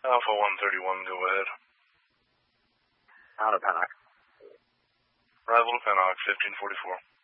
Alpha 131, go ahead. Out of Pennock. Arrival to Pennock, 1544.